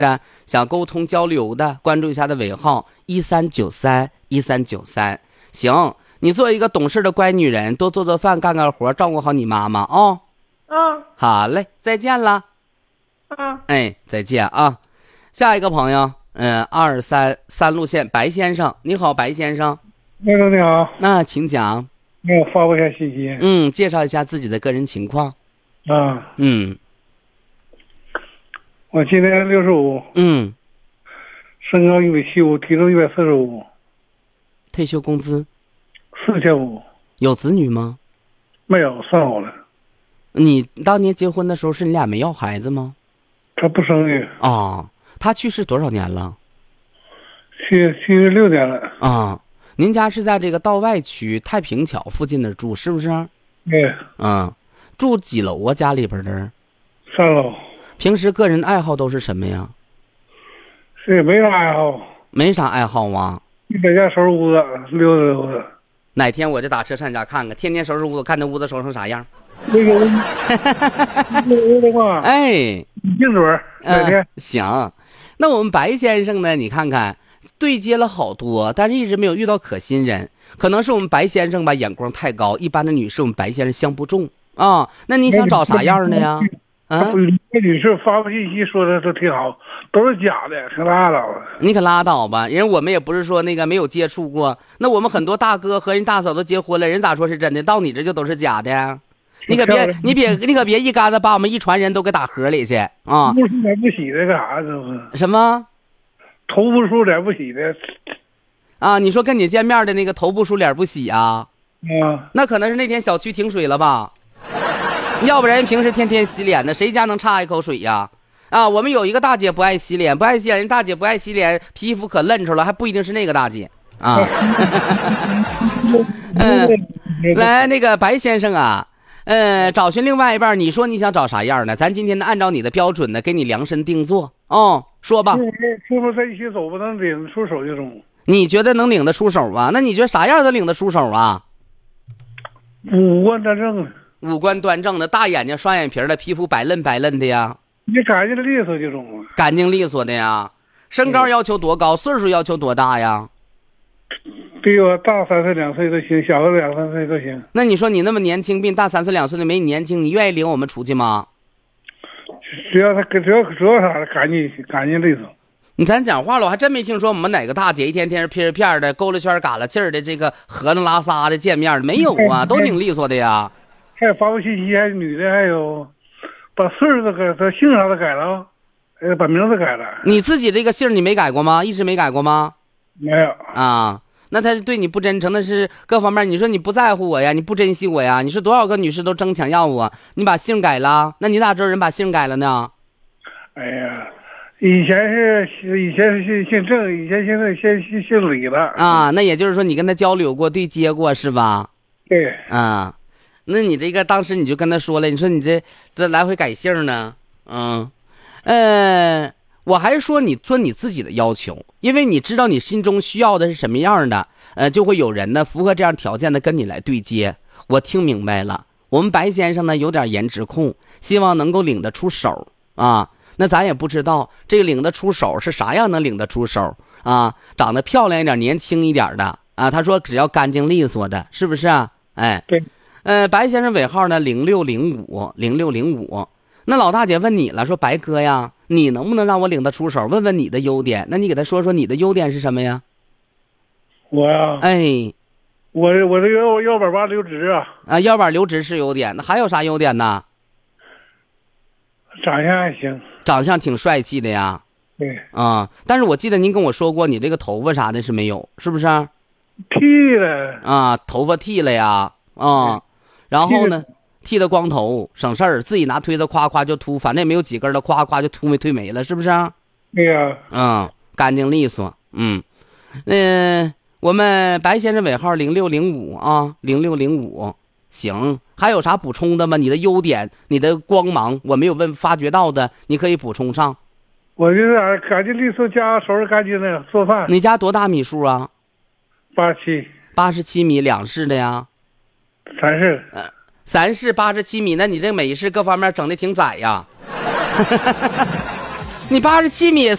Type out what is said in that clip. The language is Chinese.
想沟通交流的，关注一下的尾号13931393。行，你做一个懂事的乖女人，多做做饭，干干活，照顾好你妈妈哦。好嘞，再见了。哎，再见啊。下一个朋友，233路线白先生，你好，白先生。 那个你好， 那请讲。 给我发布一下信息。 介绍一下自己的个人情况。 我今年65。身高175，体重145。 退休工资 4500。 有子女吗？ 没有，算好了。 你当年结婚的时候是你俩没要孩子吗？ 他不生育。 他去世多少年了 ？76年了。 您家是在这个道外区太平桥附近那住，是不是？ 对。 住几楼啊？家里边的 3楼。 平时个人爱好都是什么呀？ 是没啥爱好。 没啥爱好啊？ 你在家收拾屋子，溜达溜达。 哪天我就打车上家看看，天天收拾屋子，看那屋子收拾成啥样。 那个的话， 哎， 定准哪天。 行，那我们白先生呢？你看看，对接了好多，但是一直没有遇到可心人。可能是我们白先生吧，眼光太高，一般的女士我们白先生相不中啊。那你想找啥样的呀？ 那女士发布信息说的都挺好，都是假的，可拉倒吧。 你可拉倒吧，人我们也不是说那个没有接触过。那我们很多大哥和人大嫂都结婚了，人咋说是真的？到你这就都是假的。你可别一竿子把我们一船人都给打河里去啊！ 不梳脸不洗的干啥？这是什么？ 头不梳脸不洗的啊？你说跟你见面的那个头不梳脸不洗啊？那可能是那天小区停水了吧？要不然平时天天洗脸的，谁家能差一口水呀？我们有一个大姐不爱洗脸，人大姐不爱洗脸，皮肤可嫩出了，还不一定是那个大姐啊。来，那个白先生啊。找寻另外一半，你说你想找啥样的？咱今天呢，按照你的标准呢，给你量身定做。说吧。 是不是在一起走不能领出手这种？ 你觉得能领得出手啊？那你觉得啥样的领得出手啊？ 五官端正的。 五官端正的，大眼睛双眼皮的，皮肤白嫩白嫩的呀。 你干净利索这种。 干净利索的呀。身高要求多高？岁数要求多大呀？ 比我大3岁2岁都行，小个2、3岁都行。 那你说你那么年轻，比你大3岁2岁的没你年轻，你愿意领我们出去吗？ 主要啥的，干净利索。 咱讲话了，我还真没听说我们哪个大姐一天天是片的，勾了圈嘎了气儿的，这个合弄拉撒的见面没有啊，都挺利索的呀。 还有发布信息，还有女的，还有把岁数都改，姓啥都改了，把名字改了。 你自己这个姓你没改过吗？一直没改过吗？ 没有啊。那他对你不真诚，那是各方面。你说你不在乎我呀，你不珍惜我呀？你说多少个女士都争抢要我，你把姓改了，那你咋知道人把姓改了呢？ 哎呀，以前是姓郑，以前现在姓李了啊。那也就是说你跟他交流过，对接过是吧？ 对啊。那你这个当时你就跟他说了，你说你这来回改姓呢？我还是说你做你自己的要求，因为你知道你心中需要的是什么样的，就会有人呢符合这样条件的跟你来对接。我听明白了，我们白先生呢有点颜值控，希望能够领得出手啊。那咱也不知道这个领得出手是啥样能领得出手啊？长得漂亮一点，年轻一点的啊。他说只要干净利索的，是不是啊？哎， 对。 白先生尾号呢0605。那老大姐问你了，说白哥呀，你能不能让我领得出手？问问你的优点，那你给他说说你的优点是什么呀？ 我呀，我这腰板把留直啊。 腰板留直是优点，那还有啥优点呢？ 长相还行， 长相挺帅气的呀。 对但是我记得您跟我说过，你这个头发啥的是没有，是不是？ 剃了头发剃了呀。然后呢？剃的光头省事儿，自己拿推子夸夸就秃，反正也没有几根的，夸夸就秃没了，是不是？ 对呀。 干净利索。我们白先生尾号0605啊，0605。行，还有啥补充的吗？你的优点，你的光芒，我没有发掘到的，你可以补充上。 我就是干净利索，家收拾干净的，做饭。 你家多大米数啊？87米，2室的呀 ？3室。 3室87米，那你这每一室各方面整的挺窄呀。 你87米